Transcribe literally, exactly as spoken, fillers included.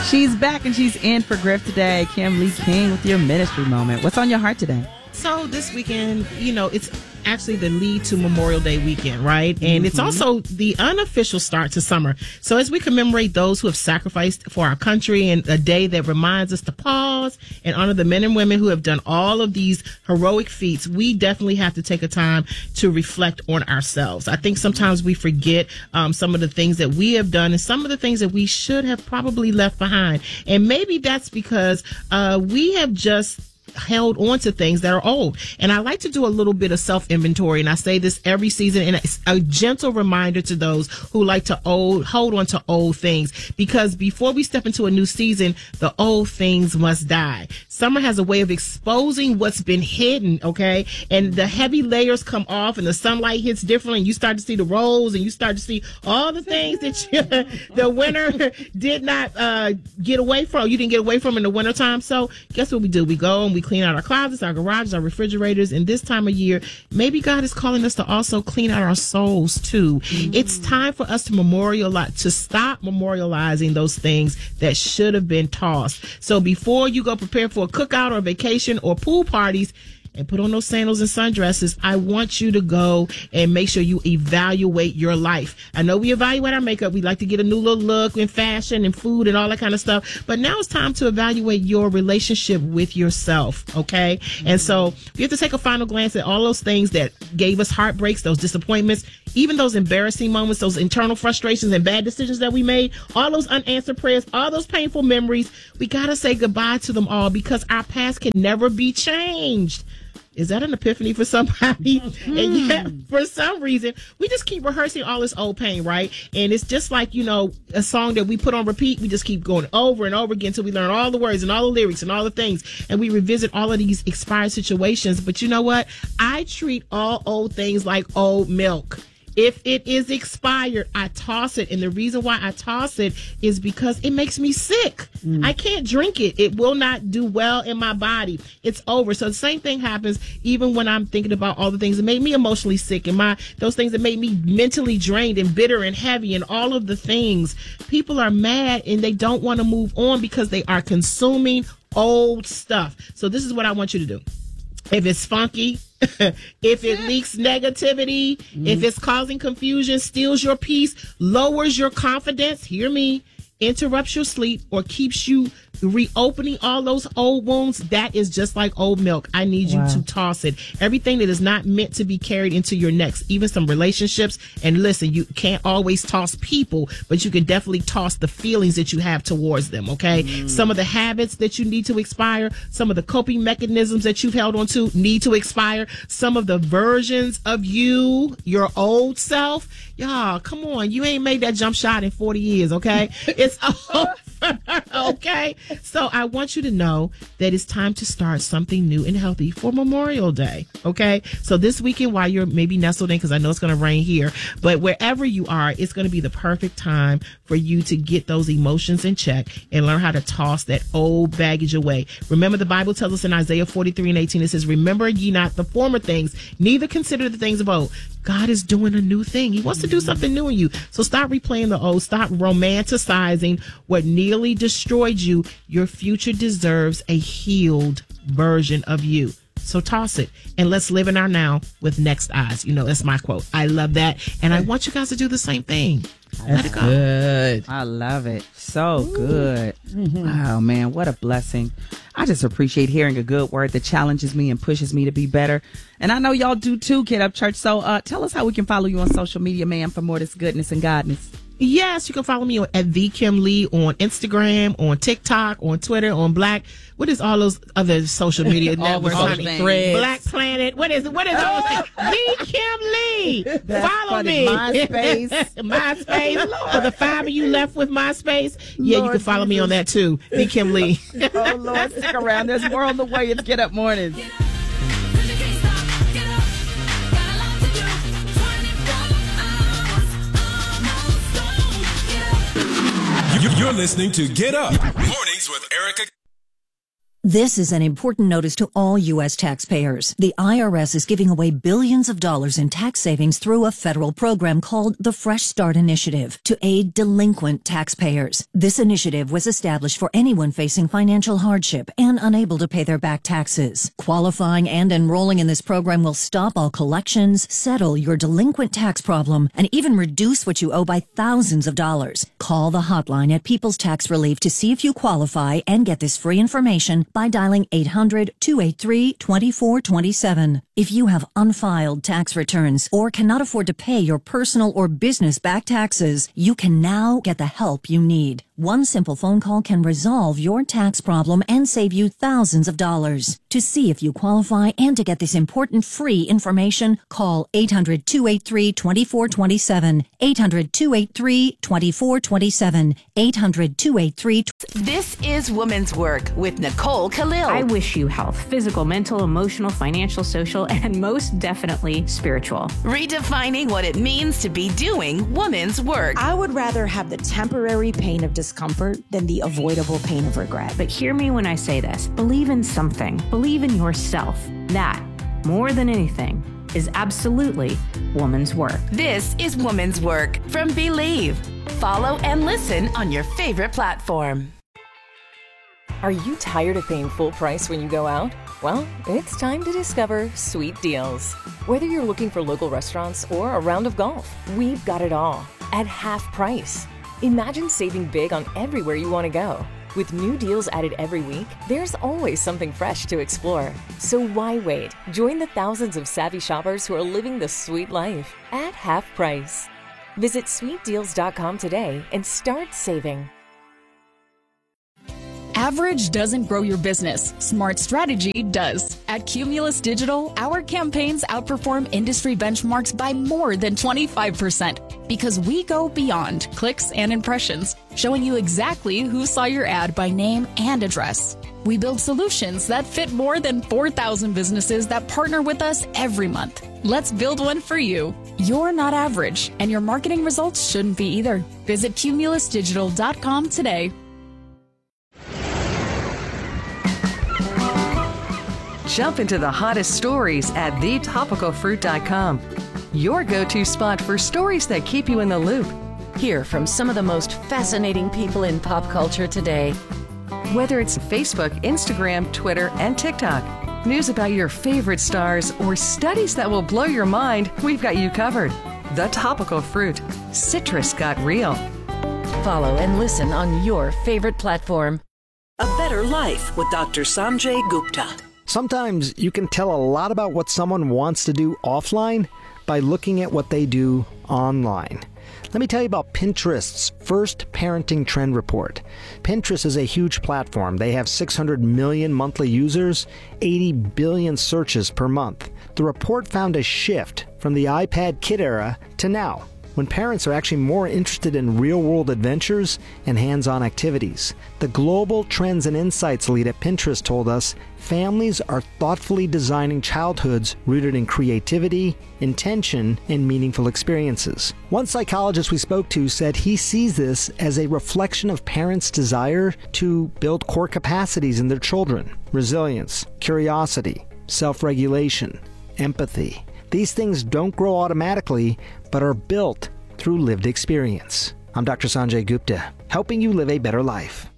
She's back and she's in for Griff today. Kim Lee King with your ministry moment. What's on your heart today? So this weekend, you know, it's actually the lead to Memorial Day weekend, right? And mm-hmm. it's also the unofficial start to summer. So as we commemorate those who have sacrificed for our country, and a day that reminds us to pause and honor the men and women who have done all of these heroic feats, we definitely have to take a time to reflect on ourselves. I think sometimes we forget um, some of the things that we have done and some of the things that we should have probably left behind. And maybe that's because uh, we have just held on to things that are old. And I like to do a little bit of self-inventory, and I say this every season, and it's a gentle reminder to those who like to old, hold on to old things, because before we step into a new season, the old things must die. Summer has a way of exposing what's been hidden, okay? And the heavy layers come off and the sunlight hits differently, and you start to see the rolls, and you start to see all the things that you, the winter did not uh, get away from. You didn't get away from in the wintertime. So guess what we do? We go and we clean out our closets, our garages, our refrigerators. And this time of year, maybe God is calling us to also clean out our souls too. Mm. It's time for us to memorialize, to stop memorializing those things that should have been tossed. So before you go prepare for a cookout or vacation or pool parties and put on those sandals and sundresses, I want you to go and make sure you evaluate your life. I know we evaluate our makeup. We like to get a new little look in fashion and food and all that kind of stuff. But now it's time to evaluate your relationship with yourself, okay? Mm-hmm. And so you have to take a final glance at all those things that gave us heartbreaks, those disappointments, even those embarrassing moments, those internal frustrations and bad decisions that we made, all those unanswered prayers, all those painful memories. We got to say goodbye to them all, because our past can never be changed. Is that an epiphany for somebody? Mm-hmm. And yet, for some reason, we just keep rehearsing all this old pain, right? And it's just like, you know, a song that we put on repeat. We just keep going over and over again until we learn all the words and all the lyrics and all the things. And we revisit all of these expired situations. But you know what? I treat all old things like old milk. If it is expired, I toss it. And the reason why I toss it is because it makes me sick. Mm. I can't drink it. It will not do well in my body. It's over. So the same thing happens even when I'm thinking about all the things that made me emotionally sick, and my those things that made me mentally drained and bitter and heavy and all of the things. People are mad and they don't want to move on because they are consuming old stuff. So this is what I want you to do. If it's funky, if it leaks negativity, mm-hmm. if it's causing confusion, steals your peace, lowers your confidence, hear me, interrupts your sleep, or keeps you reopening all those old wounds, that is just like old milk. I need wow. you to toss it. Everything that is not meant to be carried into your next, even some relationships. And listen, you can't always toss people, but you can definitely toss the feelings that you have towards them, okay? Mm. Some of the habits that you need to expire, some of the coping mechanisms that you've held on to need to expire, some of the versions of you, your old self. Y'all, come on. You ain't made that jump shot in forty years, okay? It's over. Okay, so I want you to know that it's time to start something new and healthy for Memorial Day. Okay, so this weekend, while you're maybe nestled in, because I know it's going to rain here, but wherever you are, it's going to be the perfect time for you to get those emotions in check and learn how to toss that old baggage away. Remember, the Bible tells us in Isaiah forty-three and eighteen, it says, "Remember ye not the former things, neither consider the things of old." God is doing a new thing. He wants to do something new in you. So stop replaying the old. Stop romanticizing what nearly destroyed you. Your future deserves a healed version of you. So toss it and let's live in our now with next eyes. You know, that's my quote. I love that. And I want you guys to do the same thing. Let it go. Good. I love it. So Ooh. Good. Mm-hmm. Wow, man, what a blessing. I just appreciate hearing a good word that challenges me and pushes me to be better. And I know y'all do too, Get Up Church. So uh, tell us how we can follow you on social media, man, for more of this goodness and godness. Yes, you can follow me at The Kim Lee on Instagram, on TikTok, on Twitter, on Black. What is all those other social media networks? Threads. Black Planet. What is it? What is all The Kim Lee. That's follow funny. me. MySpace. MySpace. For the five of you left with MySpace, yeah, Lord you can follow Jesus. me on that too. The Kim Lee. Oh Lord, stick around. There's more on the way. It's Get Up Mornings. You're listening to Get Up Mornings with Erica. This is an important notice to all U S taxpayers. The I R S is giving away billions of dollars in tax savings through a federal program called the Fresh Start Initiative to aid delinquent taxpayers. This initiative was established for anyone facing financial hardship and unable to pay their back taxes. Qualifying and enrolling in this program will stop all collections, settle your delinquent tax problem, and even reduce what you owe by thousands of dollars. Call the hotline at People's Tax Relief to see if you qualify and get this free information by dialing eight hundred, two eight three, two four two seven. If you have unfiled tax returns or cannot afford to pay your personal or business back taxes, you can now get the help you need. One simple phone call can resolve your tax problem and save you thousands of dollars. To see if you qualify and to get this important free information, call eight hundred, two eight three, two four two seven, eight hundred, two eight three, two four two seven, eight hundred, two eight three. This is Women's Work with Nicole Khalil. I wish you health, physical, mental, emotional, financial, social, and most definitely spiritual. Redefining what it means to be doing women's work. I would rather have the temporary pain of discomfort than the avoidable pain of regret. But hear me when I say this. Believe in something. Believe in yourself. That, more than anything, is absolutely woman's work. This is Women's Work from Believe. Follow and listen on your favorite platform. Are you tired of paying full price when you go out? Well, it's time to discover Sweet Deals. Whether you're looking for local restaurants or a round of golf, we've got it all at half price. Imagine saving big on everywhere you want to go. With new deals added every week, there's always something fresh to explore. So why wait? Join the thousands of savvy shoppers who are living the sweet life at half price. Visit sweet deals dot com today and start saving. Average doesn't grow your business. Smart strategy does. At Cumulus Digital, our campaigns outperform industry benchmarks by more than twenty-five percent because we go beyond clicks and impressions, showing you exactly who saw your ad by name and address. We build solutions that fit more than four thousand businesses that partner with us every month. Let's build one for you. You're not average, and your marketing results shouldn't be either. Visit cumulus digital dot com today. Jump into the hottest stories at the topical fruit dot com. Your go-to spot for stories that keep you in the loop. Hear from some of the most fascinating people in pop culture today. Whether it's Facebook, Instagram, Twitter, and TikTok, news about your favorite stars, or studies that will blow your mind, we've got you covered. The Topical Fruit. Citrus got real. Follow and listen on your favorite platform. A Better Life with Doctor Sanjay Gupta. Sometimes you can tell a lot about what someone wants to do offline by looking at what they do online. Let me tell you about Pinterest's first parenting trend report. Pinterest is a huge platform. They have six hundred million monthly users, eighty billion searches per month. The report found a shift from the iPad kid era to now, when parents are actually more interested in real-world adventures and hands-on activities. The Global Trends and Insights lead at Pinterest told us families are thoughtfully designing childhoods rooted in creativity, intention, and meaningful experiences. One psychologist we spoke to said he sees this as a reflection of parents' desire to build core capacities in their children: resilience, curiosity, self-regulation, empathy. These things don't grow automatically, but are built through lived experience. I'm Doctor Sanjay Gupta, helping you live a better life.